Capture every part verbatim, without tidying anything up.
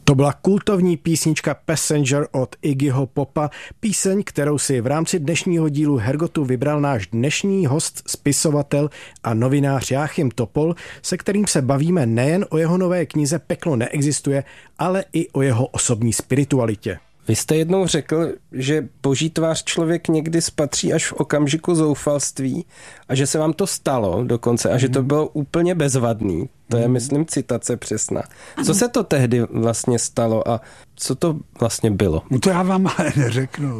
To byla kultovní písnička Passenger od Iggyho Popa, píseň, kterou si v rámci dnešního dílu Hergotu vybral náš dnešní host, spisovatel a novinář Jáchym Topol, se kterým se bavíme nejen o jeho nové knize Peklo neexistuje, ale i o jeho osobní spiritualitě. Vy jste jednou řekl, že boží tvář člověk někdy spatří až v okamžiku zoufalství a že se vám to stalo dokonce a že to bylo úplně bezvadný. To je, myslím, citace přesná. Co se to tehdy vlastně stalo a co to vlastně bylo? No to já vám ale neřeknu.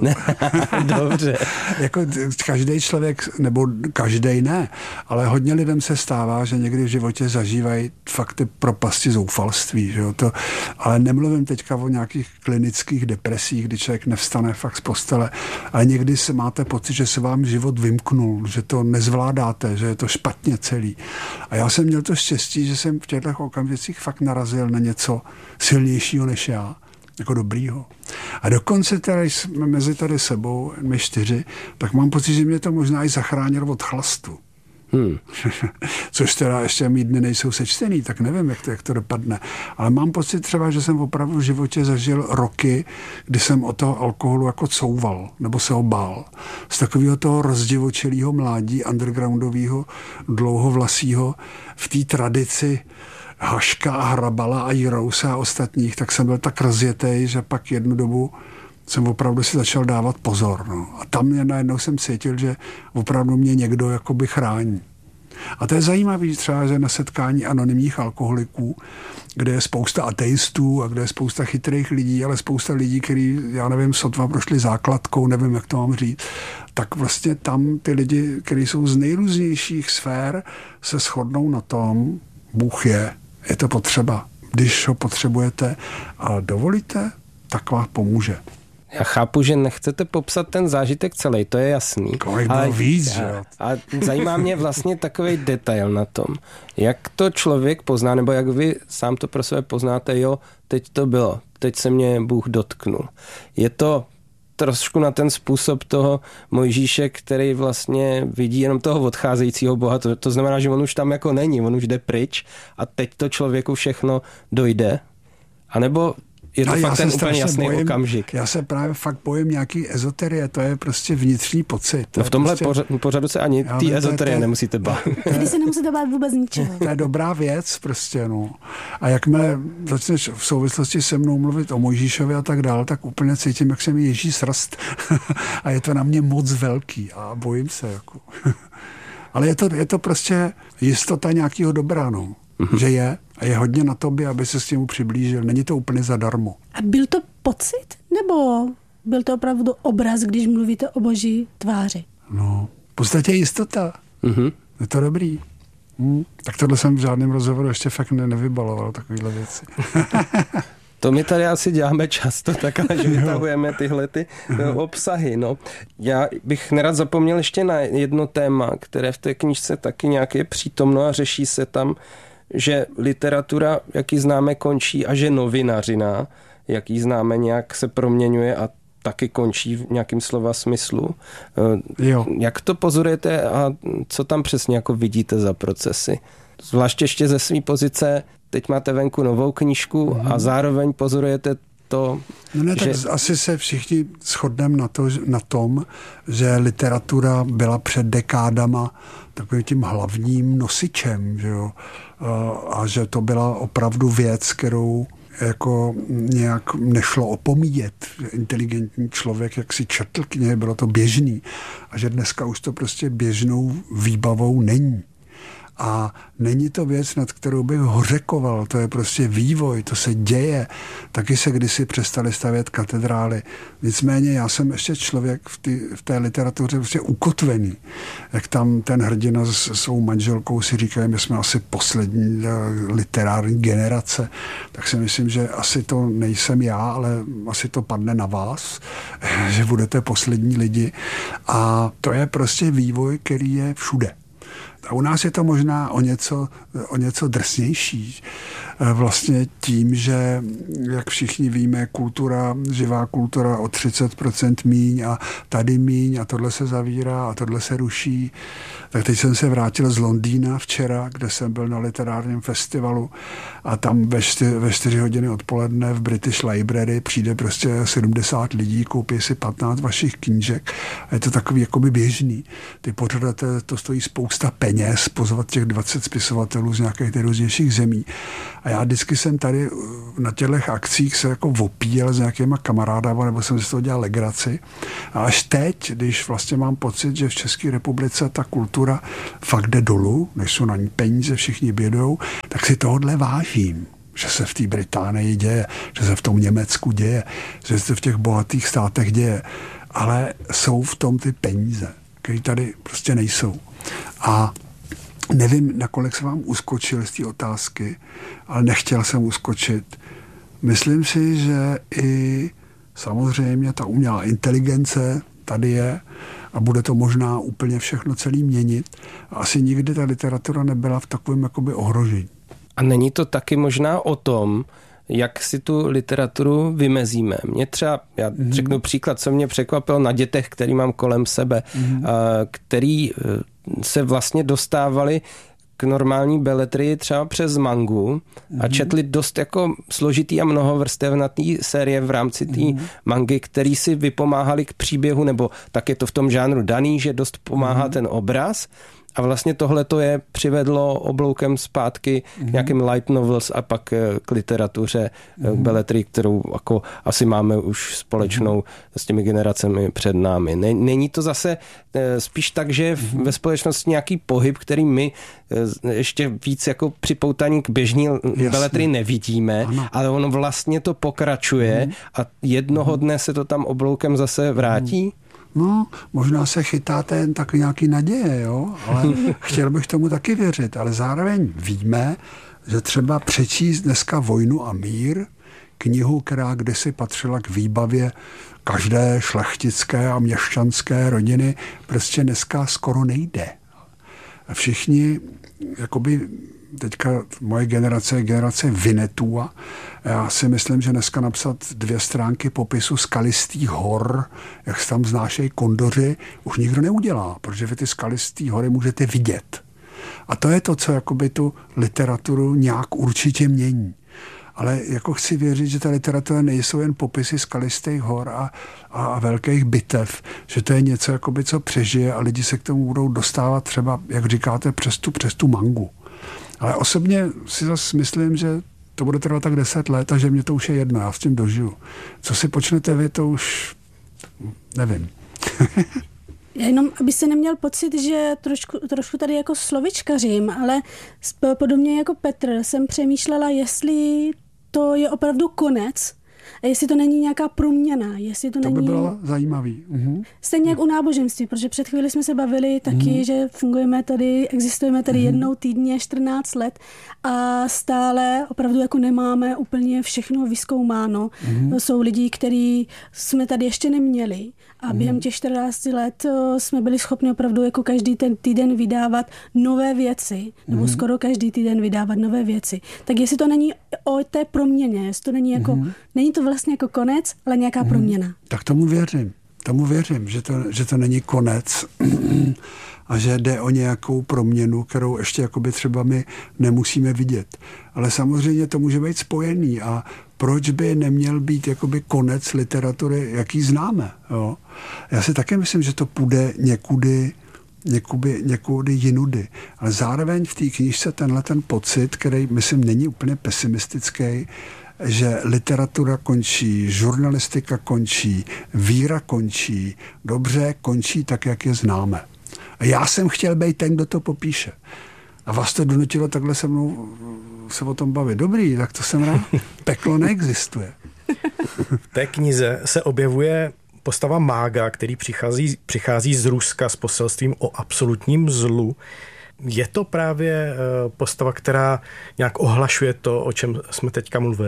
Dobře. Jako každý člověk, nebo každý ne, ale hodně lidem se stává, že někdy v životě zažívají fakt ty propasti zoufalství. Že jo? To, ale nemluvím teďka o nějakých klinických depresích, kdy člověk nevstane fakt z postele, ale někdy se máte pocit, že se vám život vymknul, že to nezvládáte, že je to špatně celý. A já jsem měl to štěstí, že jsem v těchto okamžicích fakt narazil na něco silnějšího než já, jako dobrýho. A dokonce tady jsme mezi tady sebou, my čtyři, tak mám pocit, že mě to možná i zachránilo od chlastu. Hmm. Což teda ještě mý dny nejsou sečtený, tak nevím, jak to, jak to dopadne. Ale mám pocit třeba, že jsem opravdu v životě zažil roky, kdy jsem od toho alkoholu jako couval, nebo se ho bál. Z takového toho rozdivočelého mládí, undergroundového, dlouhovlasího, v té tradici Haška a Hrabala a Jirouse a ostatních, tak jsem byl tak rozjetej, že pak jednu dobu jsem opravdu si začal dávat pozor. No. A tam mě najednou jsem cítil, že opravdu mě někdo jakoby chrání. A to je zajímavé třeba, že na setkání anonymních alkoholiků, kde je spousta ateistů a kde je spousta chytrých lidí, ale spousta lidí, kteří, já nevím, sotva prošli základkou, nevím, jak to mám říct, tak vlastně tam ty lidi, kteří jsou z nejrůznějších sfér, se shodnou na tom, Bůh je, je to potřeba. Když ho potřebujete a dovolíte, tak vám pomůže. Já chápu, že nechcete popsat ten zážitek celý, to je jasný. Kolik bylo víc, že jo? A zajímá mě vlastně takový detail na tom, jak to člověk pozná, nebo jak vy sám to pro sebe poznáte, jo, teď to bylo, teď se mě Bůh dotknul. Je to trošku na ten způsob toho Mojžíše, který vlastně vidí jenom toho odcházejícího Boha, to, to znamená, že on už tam jako není, on už jde pryč a teď to člověku všechno dojde. A nebo je to ale fakt ten úplně jasný bojím, okamžik. Já se právě fakt bojím nějaký ezoterie, to je prostě vnitřní pocit. No v tomhle prostě, pořadu se ani té ezoterie nemusíte bát. Tady se nemusíte bát vůbec ničeho. To je dobrá věc prostě, no. A jakmile začneš v souvislosti se mnou mluvit o Mojžíšovi a tak dál, tak úplně cítím, jak se mi ježí srst. A je to na mě moc velký a bojím se, jako. Ale je to, je to prostě jistota nějakého dobra, no. Mm-hmm. Že je a je hodně na tobě, aby se s tím přiblížil. Není to úplně zadarmo. A byl to pocit? Nebo byl to opravdu obraz, když mluvíte o boží tváři? No, v podstatě jistota. Mm-hmm. Je to dobrý. Hm. Tak tohle jsem v žádném rozhovoru ještě fakt ne- nevybaloval, takovýhle věci. To my tady asi děláme často, tak že vytahujeme tyhle ty obsahy. No. Já bych nerad zapomněl ještě na jedno téma, které v té knížce taky nějak je přítomno a řeší se tam, že literatura, jak ji známe, končí a že novinařina, jak ji známe, nějak se proměňuje a taky končí v nějakým slova smyslu. Jo. Jak to pozorujete a co tam přesně jako vidíte za procesy? Zvláště ještě ze své pozice, teď máte venku novou knížku mm. a zároveň pozorujete to, no ne, že... tak asi se všichni shodneme na, to, na tom, že literatura byla před dekádama takovým tím hlavním nosičem, že jo? A že to byla opravdu věc, kterou jako nějak nešlo opomíjet. Inteligentní člověk, jak si četl knihy, bylo to běžný. A že dneska už to prostě běžnou výbavou není. A není to věc, nad kterou bych hořekoval, to je prostě vývoj, to se děje. Taky se kdysi přestali stavět katedrály. Nicméně já jsem ještě člověk v, ty, v té literatuře prostě ukotvený. Jak tam ten hrdina s svou manželkou si říkají, my jsme asi poslední literární generace, tak si myslím, že asi to nejsem já, ale asi to padne na vás, že budete poslední lidi. A to je prostě vývoj, který je všude. A u nás je to možná o něco, o něco drsnější. vlastně tím, že, jak všichni víme, kultura, živá kultura o třicet procent míň a tady míň a tohle se zavírá a tohle se ruší. Tak teď jsem se vrátil z Londýna včera, kde jsem byl na literárním festivalu a tam ve, čty, ve čtyři hodiny odpoledne v British Library přijde prostě sedmdesát lidí, koupí si patnáct vašich knížek a je to takový jakoby běžný. Ty pořadatelé, to stojí spousta peněz, pozvat těch dvacet spisovatelů z nějakých různějších zemí. A já vždycky jsem tady na těchto akcích se jako opíjel s nějakýma kamarádama, nebo jsem si to dělal legraci. A až teď, když vlastně mám pocit, že v České republice ta kultura fakt jde dolů, než jsou na ní peníze, všichni bědou, tak si tohodle vážím, že se v té Británii děje, že se v tom Německu děje, že se v těch bohatých státech děje. Ale jsou v tom ty peníze, které tady prostě nejsou. A nevím, nakolik jsem vám uskočil z té otázky, ale nechtěl jsem uskočit. Myslím si, že i samozřejmě ta umělá inteligence tady je a bude to možná úplně všechno celý měnit. A asi nikdy ta literatura nebyla v takovém jakoby ohrožení. A není to taky možná o tom, jak si tu literaturu vymezíme. Mě třeba, já mm-hmm. řeknu příklad, co mě překvapilo na dětech, který mám kolem sebe, mm-hmm. který se vlastně dostávali k normální beletrii třeba přes mangu a četli dost jako složitý a mnohovrstevnatý série v rámci té mm. mangy, který si vypomáhali k příběhu, nebo tak je to v tom žánru daný, že dost pomáhá mm. ten obraz. A vlastně tohle to je přivedlo obloukem zpátky mm. k nějakým light novels a pak k literatuře, mm. k beletrii, kterou jako asi máme už společnou mm. s těmi generacemi před námi. Není to zase spíš tak, že je ve společnosti nějaký pohyb, který my ještě víc jako připoutaní k běžní beletrii nevidíme, ano. ale ono vlastně to pokračuje mm. a jednoho dne se to tam obloukem zase vrátí? Mm. No, možná se chytáte jen tak nějaký naděje, jo, ale chtěl bych tomu taky věřit, ale zároveň víme, že třeba přečíst dneska Vojnu a mír, knihu, která kdysi patřila k výbavě každé šlechtické a měšťanské rodiny, prostě dneska skoro nejde. A všichni, jakoby teďka moje generace je generace Vinetua. Já si myslím, že dneska napsat dvě stránky popisu skalistých hor, jak se tam znášejí kondoři, už nikdo neudělá, protože vy ty skalistý hory můžete vidět. A to je to, co jakoby tu literaturu nějak určitě mění. Ale jako chci věřit, že ta literatura nejsou jen popisy skalistých hor a, a, a velkých bitev, že to je něco, jakoby, co přežije a lidi se k tomu budou dostávat třeba, jak říkáte, přes tu, přes tu mangu. Ale osobně si zase myslím, že to bude trvat tak deset let a že mě to už je jedno, já s tím dožiju. Co si počnete vy, to už nevím. Já jenom, aby se neměl pocit, že trošku, trošku tady jako slovičkařím, ale podobně jako Petr jsem přemýšlela, jestli to je opravdu konec a jestli to není nějaká proměna, jestli to, to není... by bylo zajímavý. Uh-huh. Stejně jak u náboženství, protože před chvíli jsme se bavili taky, uh-huh. že fungujeme tady, existujeme tady uh-huh. jednou týdně čtrnáct let a stále opravdu jako nemáme úplně všechno vyzkoumáno. Uh-huh. Jsou lidi, který jsme tady ještě neměli a uh-huh. během těch čtrnácti let jsme byli schopni opravdu jako každý ten týden vydávat nové věci, nebo uh-huh. skoro každý týden vydávat nové věci. Tak jestli to není o té proměně, jestli to není jako, uh-huh. není to vlastně jako konec, ale nějaká uh-huh. proměna. Tak tomu věřím. Tomu věřím, že to, že to není konec a že jde o nějakou proměnu, kterou ještě jakoby třeba my nemusíme vidět. Ale samozřejmě to může být spojený a proč by neměl být jakoby konec literatury, jaký známe. Jo? Já si taky myslím, že to půjde někudy, někudy, někudy jinudy. Ale zároveň v té knížce tenhle ten pocit, který myslím není úplně pesimistický, že literatura končí, žurnalistika končí, víra končí, dobře končí tak, jak je známe. A já jsem chtěl být ten, kdo to popíše. A vás to donutilo takhle se mnou se o tom bavit. Dobrý, tak to jsem rád. Peklo neexistuje. V té knize se objevuje postava mága, který přichází, přichází z Ruska s poselstvím o absolutním zlu. Je to právě postava, která nějak ohlašuje to, o čem jsme teďka mluvili?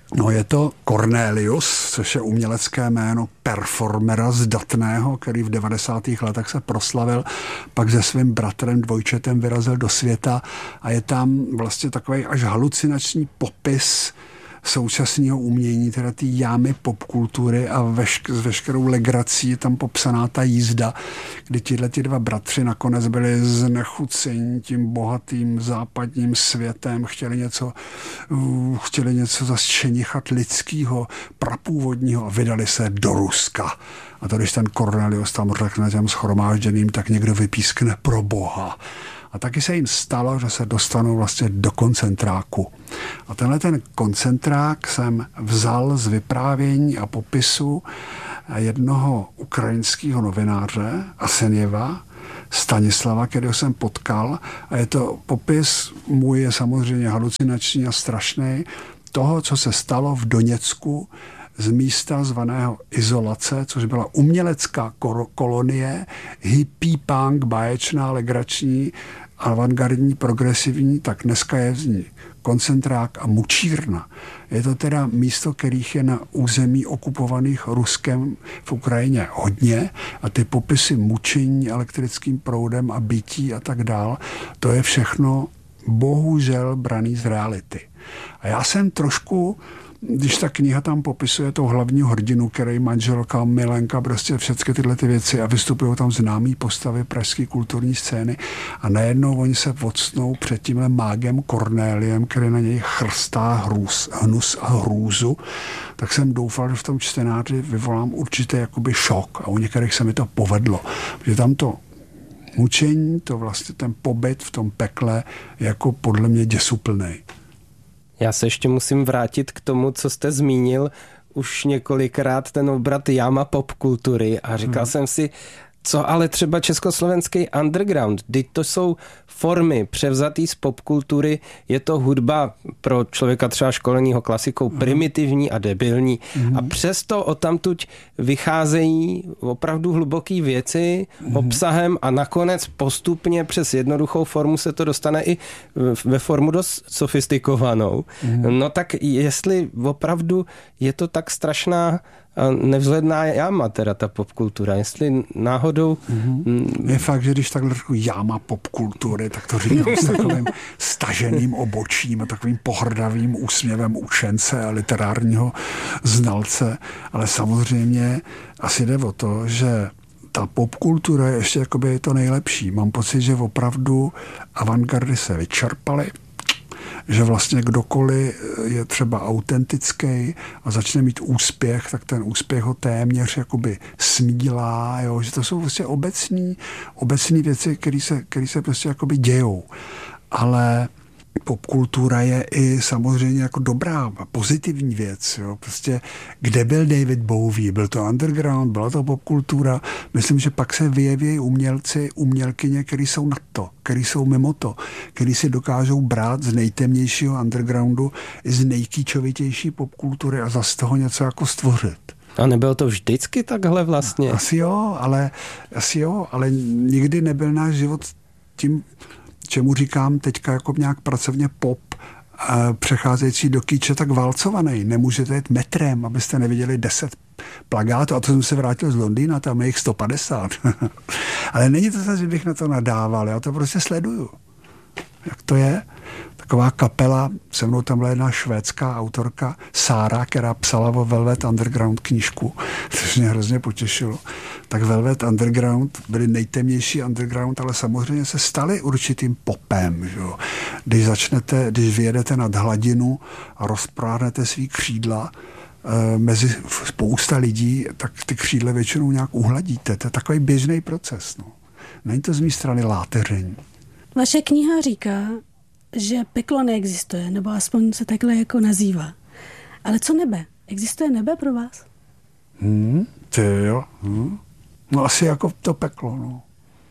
No je to Cornelius, což je umělecké jméno performera zdatného, který v devadesátých letech se proslavil, pak se svým bratrem dvojčetem vyrazil do světa a je tam vlastně takový až halucinační popis současného umění, teda ty jámy popkultury a vešk- s veškerou legrací je tam popsaná ta jízda, kdy tihle ti dva bratři nakonec byli znechuceni tím bohatým západním světem, chtěli něco, uh, chtěli něco zaštěnichat lidského, prapůvodního a vydali se do Ruska. A to, když ten Cornelius tam řekne těm shromážděným, tak někdo vypískne pro Boha. A taky se jim stalo, že se dostanou vlastně do koncentráku. A tenhle ten koncentrák jsem vzal z vyprávění a popisu jednoho ukrajinského novináře Asenjeva, Stanislava, kterého jsem potkal. A je to popis, můj je samozřejmě halucinační a strašný, toho, co se stalo v Doněcku z místa zvaného Izolace, což byla umělecká kolonie, hippie punk, báječná, legrační, avantgardní, progresivní, tak dneska je z ní koncentrák a mučírna. Je to teda místo, kterých je na území okupovaných Ruskem v Ukrajině hodně a ty popisy mučení elektrickým proudem a bytí a tak dál, to je všechno bohužel braný z reality. A já jsem trošku, když ta kniha tam popisuje tou hlavní hrdinu, který manželka, milenka, prostě všechny tyhle ty věci a vystupují tam známý postavy pražské kulturní scény a najednou oni se odstnou před tímhle mágem Corneliem, který na něj chrstá hrůz, hnus a hrůzu, tak jsem doufal, že v tom čtenáři vyvolám určitý jakoby šok a u některých se mi to povedlo, protože tam to mučení, to vlastně ten pobyt v tom pekle jako podle mě děsuplnej. Já se ještě musím vrátit k tomu, co jste zmínil už několikrát, ten obrat jáma popkultury a říkal hmm. jsem si, co ale třeba československý underground, kdy to jsou formy převzatý z popkultury, je to hudba pro člověka třeba školenýho klasikou hmm. primitivní a debilní hmm. a přesto odtamtud vycházejí opravdu hluboký věci hmm. obsahem a nakonec postupně přes jednoduchou formu se to dostane i ve formu dost sofistikovanou. Hmm. No tak jestli opravdu je to tak strašná nevzhledná jáma, teda ta popkultura, jestli náhodou... Mm-hmm. Je fakt, že když takhle řeknu jáma popkultury, tak to říkám s takovým staženým obočím a takovým pohrdavým úsměvem učence a literárního znalce, ale samozřejmě asi jde o to, že ta popkultura je ještě jakoby to nejlepší. Mám pocit, že opravdu avantgardy se vyčerpaly, že vlastně kdokoliv je třeba autentický a začne mít úspěch, tak ten úspěch ho téměř jakoby smílá, jo? Že to jsou vlastně obecní, obecní věci, které se, které se prostě jakoby dějou. Ale popkultura je i samozřejmě jako dobrá, pozitivní věc. Jo? Prostě kde byl David Bowie? Byl to underground, byla to popkultura. Myslím, že pak se vyjeví umělci, umělkyně, který jsou nad to, který jsou mimo to, který si dokážou brát z nejtemnějšího undergroundu i z nejkýčovitější popkultury a zase toho něco jako stvořit. A nebylo to vždycky takhle vlastně? Asi jo, ale, asi jo, ale nikdy nebyl náš život tím, čemu říkám teďka jako nějak pracovně pop, přecházející do kýče, tak válcovaný. Nemůžete jít metrem, abyste neviděli deset plakátů. A to jsem se vrátil z Londýna, tam je jich sto padesát. Ale není to zase, že bych na to nadával. Já to prostě sleduju. Jak to je? Taková kapela, se mnou tam byla jedna švédská autorka Sára, která psala o Velvet Underground knížku, což mě hrozně potěšilo. Tak Velvet Underground byli nejtemnější underground, ale samozřejmě se stali určitým popem. Že? Když začnete, když vyjedete nad hladinu a rozpráhnete svý křídla e, mezi spousta lidí, tak ty křídla většinou nějak uhladíte. To je takový běžný proces. No. Není to z mé strany láteření. Vaše kniha říká, že peklo neexistuje, nebo aspoň se takhle jako nazývá. Ale co nebe? Existuje nebe pro vás? Hmm, ty jo. Hmm. No asi jako to peklo, no.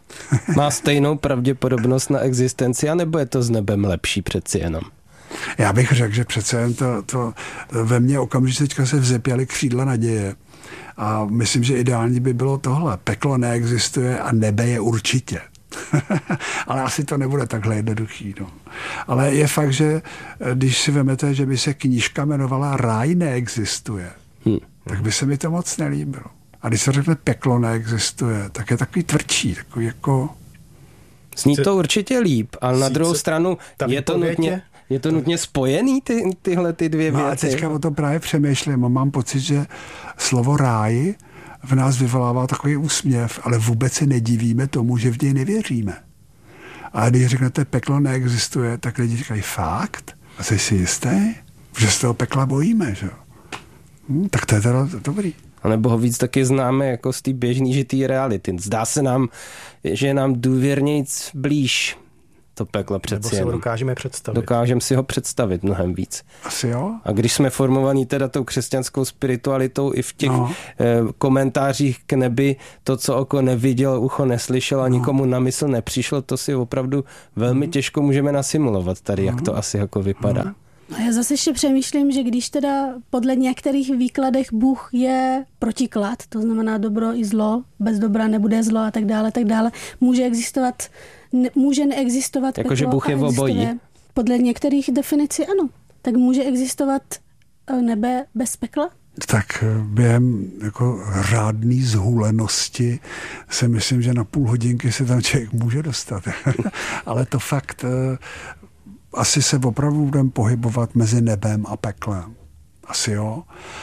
Má stejnou pravděpodobnost na existenci, anebo je to s nebem lepší přeci jenom? Já bych řekl, že přece jen to, to ve mně okamžitě teďka se vzepěly křídla naděje. A myslím, že ideální by bylo tohle. Peklo neexistuje a nebe je určitě. Ale asi to nebude takhle jednoduchý. No. Ale je fakt, že když si vemete, že by se knížka jmenovala Ráj neexistuje, hmm. tak by se mi to moc nelíbilo. A když se řekne peklo neexistuje, tak je takový tvrdší, takový jako... Zní to určitě líp, ale na druhou stranu je to nutně... Je to nutně spojený, ty, tyhle ty dvě věci? No a teďka o tom právě přemýšlím a mám pocit, že slovo ráj v nás vyvolává takový úsměv, ale vůbec se nedivíme tomu, že v něj nevěříme. A když řeknete peklo neexistuje, tak lidi říkají fakt? A jsi si jistý? Že z toho pekla bojíme, že? Hm, tak to je teda dobrý. A nebo ho víc taky známe jako z té běžný žitý reality. Zdá se nám, že je nám důvěrnějc blíž to peklo přece. Nebo si ho dokážeme představit. Dokážeme si ho představit mnohem víc. Asi jo. A když jsme formovaní teda tou křesťanskou spiritualitou i v těch no. eh, komentářích k nebi, to, co oko neviděl, ucho neslyšel a no. nikomu na mysl nepřišlo, to si opravdu velmi mm. těžko můžeme nasimulovat tady, mm. jak to asi jako vypadá. Mm. A já zase ještě přemýšlím, že když teda podle některých výkladech Bůh je protiklad, to znamená dobro i zlo, bez dobra nebude zlo a tak dále, tak dále, může existovat, ne, může neexistovat jako, že Bůh je v obojí. Podle některých definicí ano. Tak může existovat nebe bez pekla? Tak během jako řádný zhulenosti si myslím, že na půl hodinky se tam člověk může dostat. Ale to fakt... Asi se opravdu budeme pohybovat mezi nebem a peklem. Asi jo.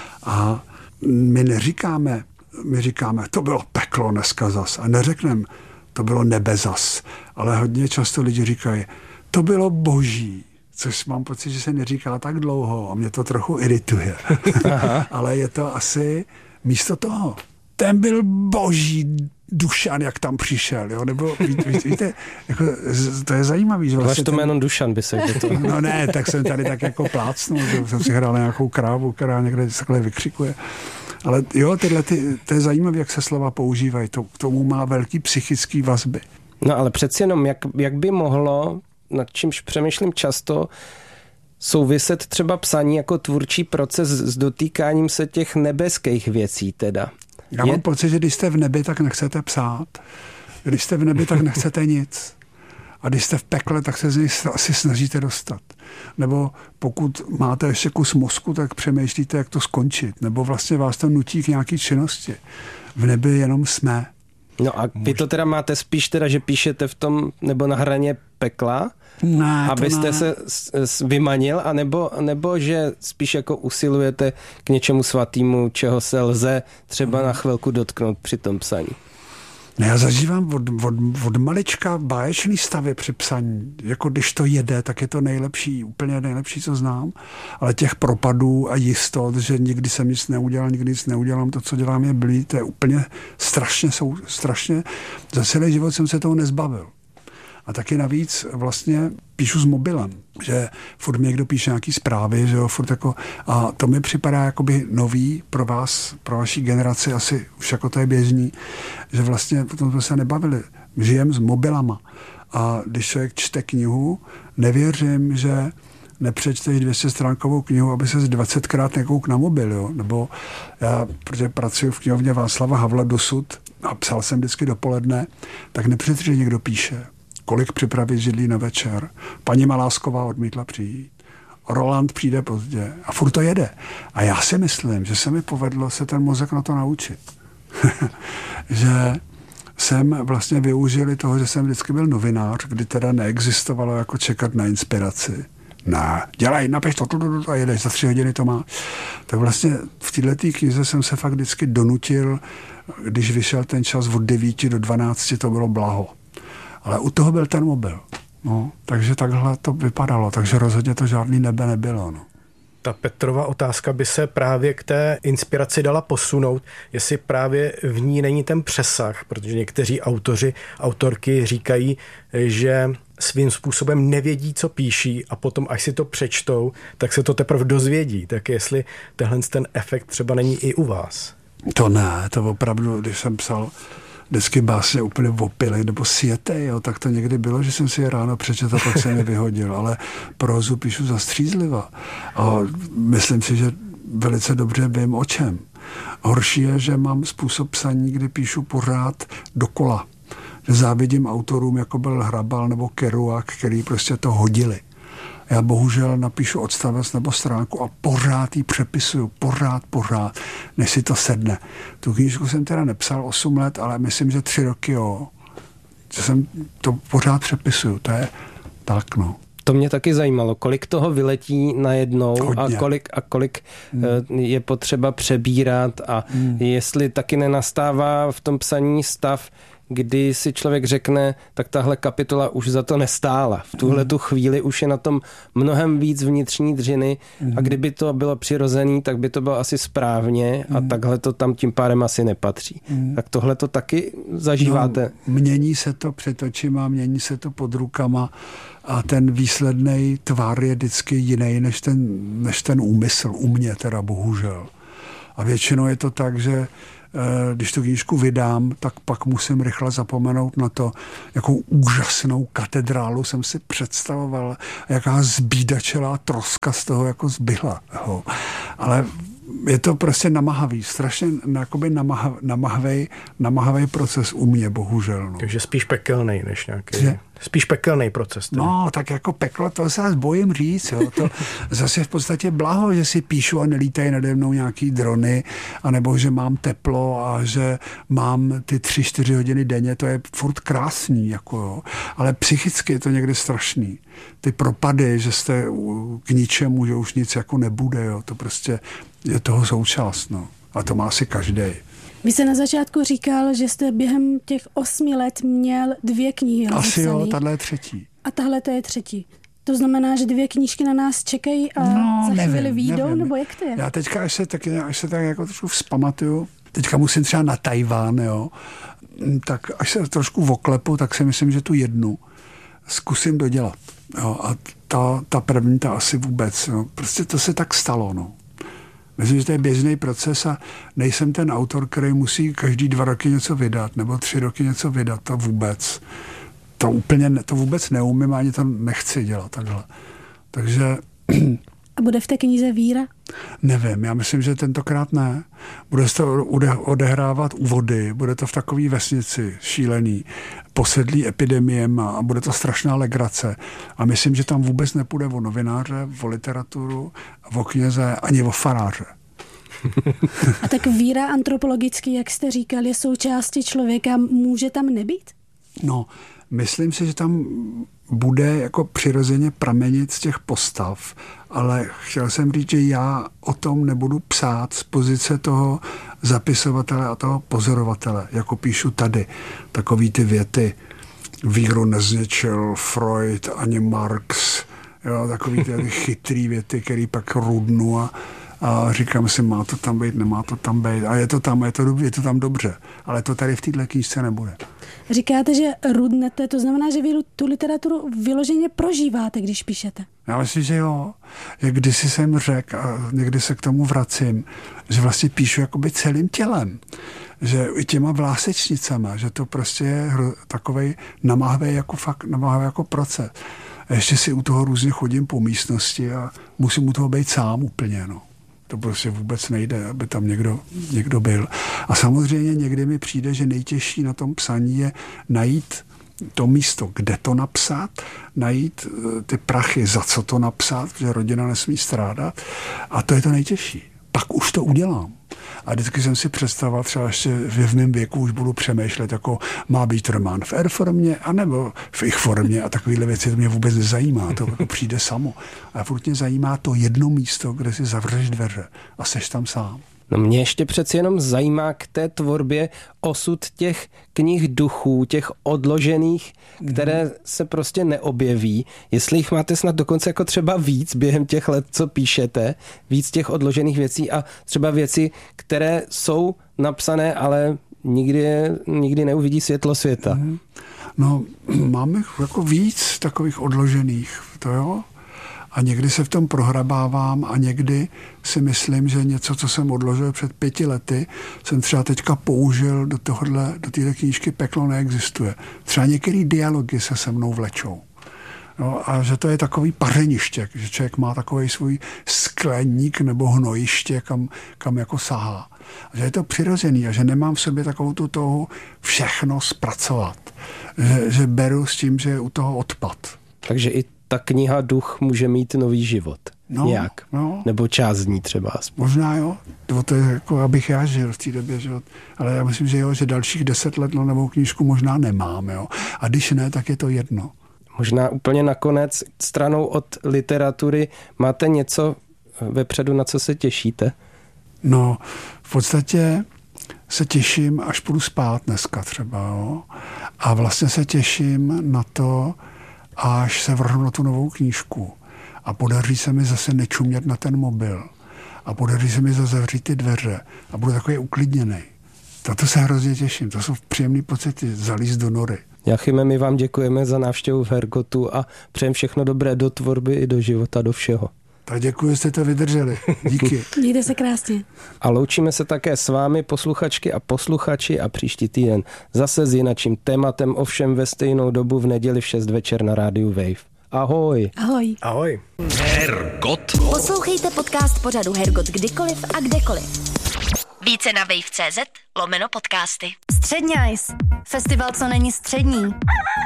A my neříkáme, my říkáme, to bylo peklo dneska zas. A neřekneme, to bylo nebe zas. Ale hodně často lidi říkají, to bylo boží. Což mám pocit, že se neříká tak dlouho a mě to trochu irituje. Ale je to asi místo toho. Ten byl boží Dušan, jak tam přišel, jo? Nebo ví, ví, víte, jako, to je zajímavý. Že vlastně to ten... jméno Dušan by se to... No ne, tak jsem tady tak jako plácnul, že jsem si hrál na nějakou krávu, která někde takhle vykřikuje. Ale jo, tyhle, ty, to je zajímavé, jak se slova používají. To, k tomu má velký psychický vazby. No ale přeci jenom, jak, jak by mohlo, nad čímž přemýšlím často, souviset třeba psaní jako tvůrčí proces s dotýkáním se těch nebeských věcí teda. Já mám je... pocit, že když jste v nebi, tak nechcete psát. Když jste v nebi, tak nechcete nic. A když jste v pekle, tak se z něj asi snažíte dostat. Nebo pokud máte ještě kus mozku, tak přemýšlíte, jak to skončit. Nebo vlastně vás to nutí k nějaký činnosti. V nebi jenom jsme. No a vy to teda máte spíš teda, že píšete v tom, nebo na hraně pekla, ne, abyste ne. se vymanil, anebo, nebo že spíš jako usilujete k něčemu svatýmu, čeho se lze třeba na chvilku dotknout při tom psaní? Já zažívám od, od, od malička báječný stavy při psaní. Jako když to jede, tak je to nejlepší, úplně nejlepší, co znám. Ale těch propadů a jistot, že nikdy jsem nic neudělal, nikdy nic neudělám, to, co dělám, je blí, to je úplně strašně, jsou, strašně. Za celý život jsem se toho nezbavil. A taky navíc vlastně píšu s mobilem, že furt mi někdo píše nějaký zprávy, že jo, furt jako, a to mi připadá jakoby nový pro vás, pro vaší generaci, asi už jako to je běžný, že vlastně potom jsme se nebavili. Žijem s mobilama a když člověk čte knihu, nevěřím, že nepřečteš dvě stě stránkovou knihu, aby se dvacetkrát nekouk na mobil, jo? Nebo já, protože pracuji v knihovně Václava Havla dosud a psal jsem vždycky dopoledne, tak nepřečteš, že někdo píše. Kolik připravit židlí na večer. Paní Malásková odmítla přijít. Roland přijde pozdě. A furt to jede. A já si myslím, že se mi povedlo se ten mozek na to naučit. Že jsem vlastně využili toho, že jsem vždycky byl novinář, kdy teda neexistovalo jako čekat na inspiraci. Ne, dělej, napiš to, a jedeš, za tři hodiny to má. Tak vlastně v této knize jsem se fakt vždycky donutil, když vyšel ten čas od devíti do dvanácti, to bylo blaho. Ale u toho byl ten mobil. No, takže takhle to vypadalo. Takže rozhodně to žádný nebe nebylo. No. Ta Petrova otázka by se právě k té inspiraci dala posunout, jestli právě v ní není ten přesah, protože někteří autoři, autorky říkají, že svým způsobem nevědí, co píší a potom, až si to přečtou, tak se to teprve dozvědí. Tak jestli tenhle ten efekt třeba není i u vás. To ne, to opravdu, když jsem psal vždycky básně úplně opily, nebo sjetej, jo, tak to někdy bylo, že jsem si je ráno přečetl a pak se mi vyhodil, ale prózu píšu zastřízliva. A myslím si, že velice dobře vím o čem. Horší je, že mám způsob psaní, kdy píšu pořád dokola. že závidím autorům, jako byl Hrabal nebo Kerouac, který prostě to hodili. Já bohužel napíšu odstavec nebo stránku a pořád ji přepisuju, pořád, pořád, než si to sedne. Tu knížku jsem teda nepsal osm let, ale myslím, že tři roky, jo. Že jsem to pořád přepisuju, to je tak, no. To mě taky zajímalo, kolik toho vyletí najednou Hodně. a kolik, a kolik hmm. je potřeba přebírat a hmm. jestli taky nenastává v tom psaní stav, kdy si člověk řekne, tak tahle kapitola už za to nestála. V tuhle tu chvíli už je na tom mnohem víc vnitřní dřiny a kdyby to bylo přirozený, tak by to bylo asi správně a takhle to tam tím pádem asi nepatří. Tak tohle to taky zažíváte? No, mění se to před očima, mění se to pod rukama a ten výsledný tvar je vždycky jiný než ten, než ten úmysl, u mě teda bohužel. A většinou je to tak, že když tu knížku vydám, tak pak musím rychle zapomenout na to, jakou úžasnou katedrálu jsem si představoval, jaká zbídačelá troska z toho jako zbyla. Jo. Ale je to prostě namahavý, strašně jakoby namahav, namahavej, namahavej proces u mě, bohužel. No. Takže spíš pekelnej než nějaký. Že? Spíš pekelnej proces. Tedy. No, tak jako peklo, to se zase bojím říct. Jo. To zase v podstatě blaho, že si píšu a nelítají nade mnou nějaký drony, anebo že mám teplo a že mám ty tři, čtyři hodiny denně, to je furt krásný. Jako, jo. Ale psychicky je to někdy strašný. Ty propady, že jste k ničemu, že už nic jako nebude, jo. To prostě je toho součást. No. A to má asi každej. Vy jste na začátku říkal, že jste během těch osmi let měl dvě knihy rozepsaný. Asi jo, tahle je třetí. A tahle to je třetí. To znamená, že dvě knížky na nás čekají a no, za nevím, chvíli výjdou, nevím. Nebo jak to je? Já teďka, až se tak, až se tak jako trošku vzpamatuju, teďka musím třeba na Tajván, jo, tak až se trošku oklepu, tak si myslím, že tu jednu zkusím dodělat. Jo, a ta, ta první, ta asi vůbec. Jo. Prostě to se tak stalo, no. Myslím, že to je běžný proces a nejsem ten autor, který musí každý dva roky něco vydat, nebo tři roky něco vydat, to vůbec. To úplně, to vůbec neumím, ani to nechci dělat takhle. Takže... A bude v té knize víra? Nevím, já myslím, že tentokrát ne. Bude se to odehrávat u vody, bude to v takové vesnici šílený, posedlý epidemiem a bude to strašná legrace. A myslím, že tam vůbec nepůjde o novináře, o literaturu, o kněze, ani o faráře. A tak víra antropologicky, jak jste říkal, je součástí člověka, může tam nebýt? No, myslím si, že tam bude jako přirozeně pramenit z těch postav, ale chtěl jsem říct, že já o tom nebudu psát z pozice toho zapisovatele a toho pozorovatele, jako píšu tady. Takový ty věty, víru nezničil Freud ani Marx, jo, takový ty chytrý věty, který pak rudnu a a říkám si, má to tam být, nemá to tam být. A je to tam, je to, je to tam dobře. Ale to tady v této knížce nebude. Říkáte, že rudnete, to znamená, že vy tu literaturu vyloženě prožíváte, když píšete. Já myslím, že jo. Jak kdysi jsem řekl, a někdy se k tomu vracím, že vlastně píšu jakoby celým tělem. Že i těma vlásečnicama, že to prostě je takovej namáhavý jako fakt, namáhavý jako proces. A ještě si u toho různě chodím po místnosti a musím u toho být sám úplně, no. To prostě vůbec nejde, aby tam někdo, někdo byl. A samozřejmě někdy mi přijde, že nejtěžší na tom psaní je najít to místo, kde to napsat, najít ty prachy, za co to napsat, že rodina nesmí strádat. A to je to nejtěžší. Pak už to udělám. A vždycky jsem si představoval, třeba ještě v mém věku už budu přemýšlet, jako má být román v R formě, anebo v ich formě a takovéhle věci, to mě vůbec nezajímá, to jako přijde samo. A furt mě zajímá to jedno místo, kde si zavřeš dveře a seš tam sám. No mě ještě přeci jenom zajímá k té tvorbě osud těch knih duchů, těch odložených, které se prostě neobjeví. Jestli jich máte snad dokonce jako třeba víc během těch let, co píšete, víc těch odložených věcí a třeba věci, které jsou napsané, ale nikdy, nikdy neuvidí světlo světa. No, máme jako víc takových odložených, to jo. A někdy se v tom prohrabávám a někdy si myslím, že něco, co jsem odložil před pěti lety, jsem třeba teďka použil do tohohle, do téhle knížky Peklo neexistuje. Třeba některé dialogy se se mnou vlečou. No, a že to je takový pařeniště, že člověk má takový svůj skleník nebo hnojiště, kam, kam jako sahá. A že je to přirozený a že nemám v sobě takovou tu touhu všechno zpracovat. Že, že beru s tím, že je u toho odpad. Takže i ta kniha Duch může mít nový život. No, nějak. No. Nebo část z ní třeba aspoň. Možná jo. To, to je jako, abych já žil v té době. Že? Ale já myslím, že jo, že dalších deset let na novou knížku možná nemám. Jo? A když ne, tak je to jedno. Možná úplně nakonec stranou od literatury máte něco vepředu, na co se těšíte? No, v podstatě se těším, až půjdu spát dneska třeba. Jo? A vlastně se těším na to, až se vrhnu na tu novou knížku. A podaří se mi zase nečumět na ten mobil. A podaří se mi zavřít ty dveře. A budu takový uklidněný. Tato se hrozně těším. To jsou příjemný pocity, zalízt do nory. Jáchyme, my vám děkujeme za návštěvu v Hergotu a přejem všechno dobré do tvorby i do života, do všeho. Tak děkuji, že jste to vydrželi. Díky. Mějte se krásně. A loučíme se také s vámi, posluchačky a posluchači, a příští týden zase s jinačím tématem, ovšem ve stejnou dobu v neděli v šest večer na rádiu Wave. Ahoj. Ahoj. Ahoj. Hergot. Poslouchejte podcast pořadu Hergot kdykoliv a kdekoliv. Více na wave tečka cz lomeno podcasty. Středňajs. Festival, co není střední.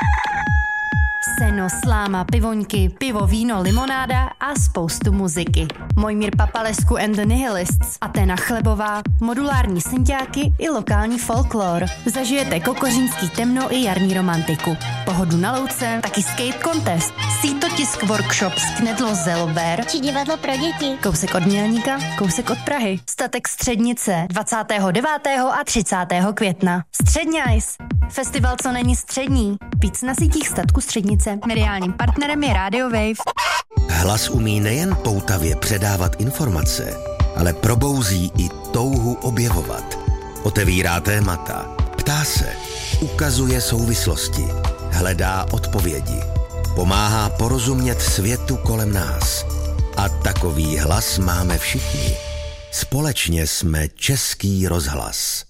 Seno, sláma, pivoňky, pivo, víno, limonáda a spoustu muziky. Mojmír Papalescu and the Nihilists, Aténa Chlebová, modulární synťáky i lokální folklor. Zažijete kokořínský temno i jarní romantiku. Pohodu na louce, taky skate contest, sítotisk workshop z Knedlo Zelber Či divadlo pro děti. kousek od Mělníka, kousek od Prahy. Statek Střednice dvacátého devátého a třicátého května. Středňajs. Festival, co není střední. Víc na sítích statku Střednice. Mediálním partnerem je Radio Wave. Hlas umí nejen poutavě předávat informace, ale probouzí i touhu objevovat. Otevírá témata, ptá se, ukazuje souvislosti, hledá odpovědi, pomáhá porozumět světu kolem nás. A takový hlas máme všichni. Společně jsme Český rozhlas.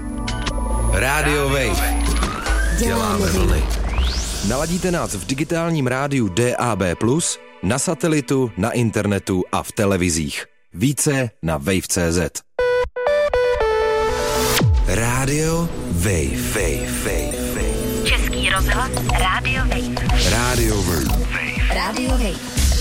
Radio Wave. Děláme vlny. Naladíte nás v digitálním rádiu D A B plus, na satelitu, na internetu a v televizích. Více na wave tečka cz. Radio Wave. Wave, Wave, Wave. Český rozhlas Radio Wave. Radio Wave. Radio Wave.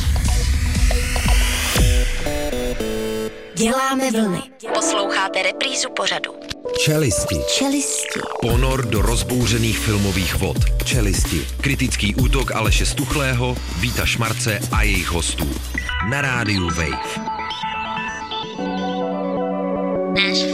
Děláme vlny. Posloucháte reprízu pořadu. Čelisti. Čelisti. Ponor do rozbouřených filmových vod. Čelisti. Kritický útok Aleše Stuchlého, Víta Šmarce a jejich hostů. Na rádiu Wave. Náš